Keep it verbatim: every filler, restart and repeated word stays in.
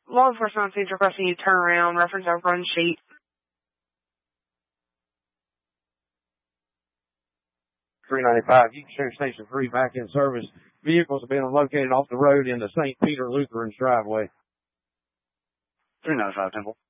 Law enforcement seems requesting you turn around. Reference our run sheet. three ninety-five, you can share Station three back in service. Vehicles have been located off the road in the Saint Peter Lutheran's driveway. three ninety-five, Temple.